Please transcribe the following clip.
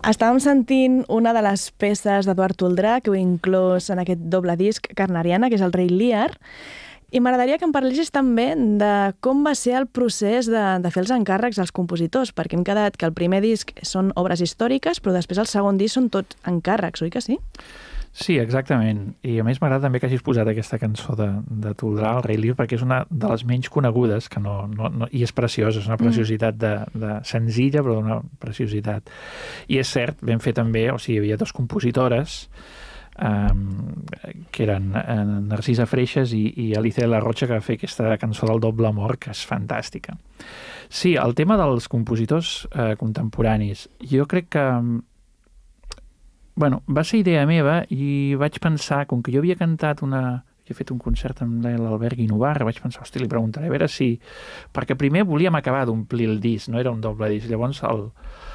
Estàvem sentint una de les peces d'Eduard Toldrà que heu inclòs en aquest doble disc Carnariana, que és el Rei Lear, i m'agradaria que em parlessis també de com va ser el procés de fer els encàrrecs als compositors, perquè hem quedat que el primer disc són obres històriques, però després el segon disc són tots encàrrecs, oi que sí? Sí, exactament. I a més m'agrada també que hagis posat aquesta cançó de Toldrà, el Rei Lear, perquè és una de les menys conegudes, que no, i és preciosa, és una preciositat de senzilla, però d'una preciositat. I és cert, vam fer també, o sigui, hi havia 2 compositores, que eren Narcisa Freixas i Alicia de la Rocha, que va fer aquesta cançó del Doble Amor, que és fantàstica. Sí, el tema dels compositors contemporanis, jo crec que va ser idea meva i vaig pensar, com que jo havia cantat he fet un concert amb l'Albert Guinovarra, vaig pensar, hosti, li preguntaré a veure si... Perquè primer volíem acabar d'omplir el disc, no era un doble disc. Llavors